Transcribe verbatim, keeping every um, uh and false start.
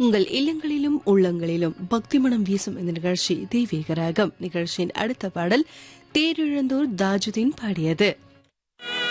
உங்கள் இல்லங்களிலும் உள்ளங்களிலும் பக்தி மனம் வீசும் இந்த நிகழ்ச்சி தெய்வீக ராகம். நிகழ்ச்சியின் அடுத்த பாடல் தேரிழந்தோர் தாஜுதீன் பாடியது.